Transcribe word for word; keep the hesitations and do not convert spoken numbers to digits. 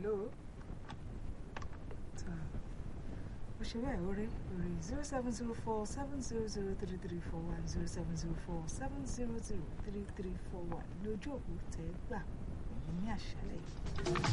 hello. Òṣèré orí orí zero seven zero four seven zero zero three three four one zero seven zero four seven zero zero three three four one lójú òkú tẹ́ gbà ní àṣálẹ́.